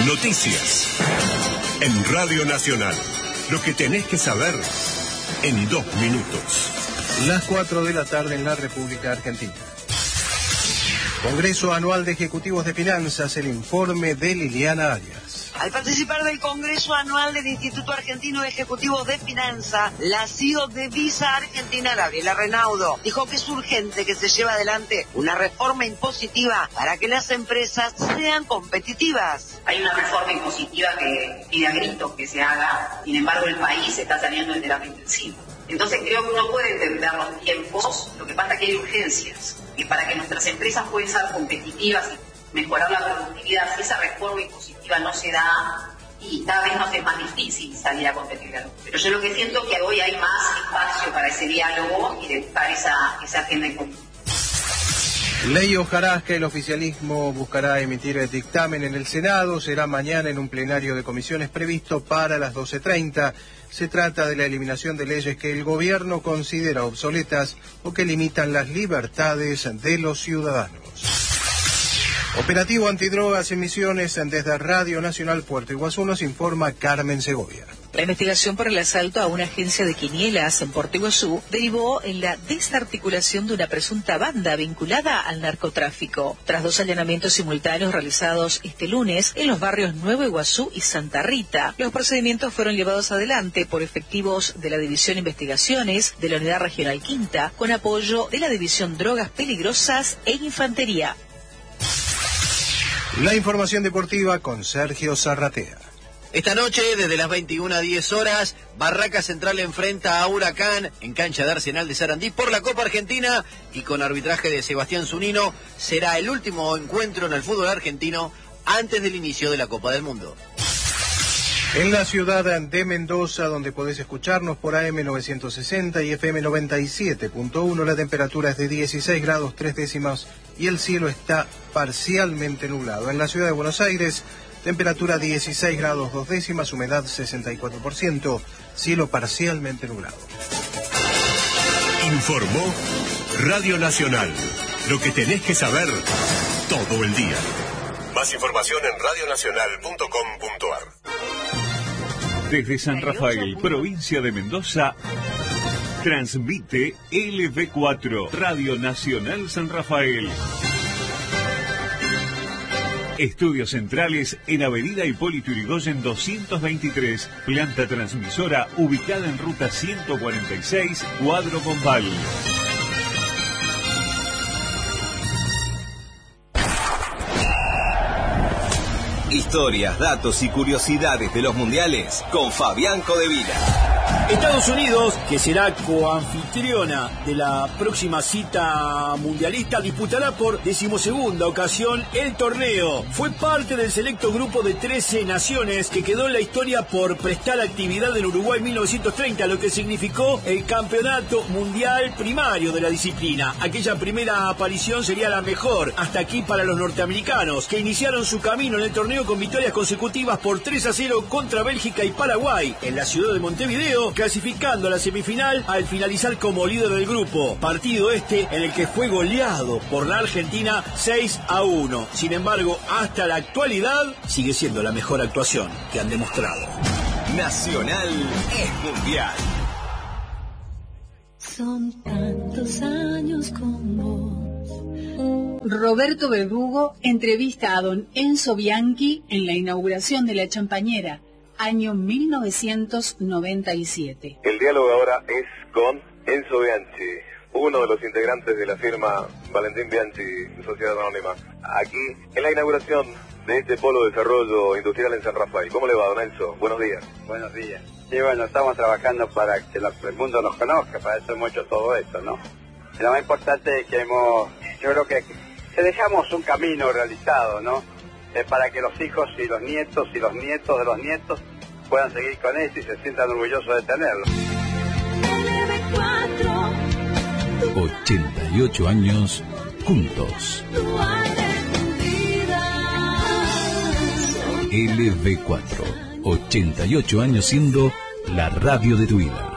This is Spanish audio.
Noticias en Radio Nacional. Lo que tenés que saber en 2 minutos. Las 4 de la tarde en la República Argentina. Congreso Anual de Ejecutivos de Finanzas, el informe de Liliana Arias. Al participar del Congreso Anual del Instituto Argentino de Ejecutivos de Finanzas, la CEO de Visa Argentina, Gabriela Renaudo, dijo que es urgente que se lleve adelante una reforma impositiva para que las empresas sean competitivas. Hay una reforma impositiva que pide a gritos que se haga, sin embargo el país está saliendo enteramente encima. Entonces creo que uno puede entender los tiempos, lo que pasa es que hay urgencias, y para que nuestras empresas puedan ser competitivas y mejorar la productividad, si esa reforma impositiva no se da, y cada vez nos es más difícil salir a competir. Pero yo lo que siento es que hoy hay más espacio para ese diálogo y de buscar esa agenda en común. Ley Hojarasca, el oficialismo buscará emitir el dictamen en el Senado, será mañana en un plenario de comisiones previsto para las 12:30. Se trata de la eliminación de leyes que el gobierno considera obsoletas o que limitan las libertades de los ciudadanos. Operativo antidrogas en Misiones desde Radio Nacional Puerto Iguazú, nos informa Carmen Segovia. La investigación por el asalto a una agencia de quinielas en Puerto Iguazú derivó en la desarticulación de una presunta banda vinculada al narcotráfico. Tras 2 allanamientos simultáneos realizados este lunes en los barrios Nuevo Iguazú y Santa Rita, los procedimientos fueron llevados adelante por efectivos de la División Investigaciones de la Unidad Regional Quinta, con apoyo de la División Drogas Peligrosas e Infantería. La información deportiva con Sergio Zarratea. Esta noche, desde las 21:10, Barraca Central enfrenta a Huracán en cancha de Arsenal de Sarandí por la Copa Argentina y con arbitraje de Sebastián Zunino. Será el último encuentro en el fútbol argentino antes del inicio de la Copa del Mundo. En la ciudad de Mendoza, donde podés escucharnos por AM 960 y FM 97.1, la temperatura es de 16 grados 3 décimas y el cielo está parcialmente nublado. En la ciudad de Buenos Aires, temperatura 16 grados 2 décimas, humedad 64%, cielo parcialmente nublado. Informó Radio Nacional. Lo que tenés que saber todo el día. Más información en radionacional.com.ar. Desde San Rafael, provincia de Mendoza, transmite LV4, Radio Nacional San Rafael. Estudios centrales en Avenida Hipólito Yrigoyen 223, planta transmisora ubicada en ruta 146, Cuadro Bombal. Historias, datos y curiosidades de los mundiales con Fabián Codevila. Estados Unidos, que será coanfitriona de la próxima cita mundialista, disputará por 12ª ocasión el torneo. Fue parte del selecto grupo de 13 naciones que quedó en la historia por prestar actividad en Uruguay en 1930, lo que significó el campeonato mundial primario de la disciplina. Aquella primera aparición sería la mejor hasta aquí para los norteamericanos, que iniciaron su camino en el torneo con victorias consecutivas por 3-0 contra Bélgica y Paraguay en la ciudad de Montevideo, clasificando a la semifinal al finalizar como líder del grupo. Partido este en el que fue goleado por la Argentina 6-1. Sin embargo, hasta la actualidad sigue siendo la mejor actuación que han demostrado. Nacional es mundial. Son tantos años con vos. Roberto Verdugo entrevista a don Enzo Bianchi en la inauguración de la Champañera, año 1997. El diálogo ahora es con Enzo Bianchi, uno de los integrantes de la firma Valentín Bianchi, Sociedad Anónima, aquí en la inauguración de este polo de desarrollo industrial en San Rafael. ¿Cómo le va, don Enzo? Buenos días. Buenos días. Sí, bueno, estamos trabajando para que el mundo nos conozca, para eso hemos hecho todo esto, ¿no? Lo más importante es que yo creo que dejamos un camino realizado, ¿no? Para que los hijos y los nietos de los nietos puedan seguir con esto y se sientan orgullosos de tenerlo. 88 años juntos. LV4, 88 años siendo la radio de tu vida.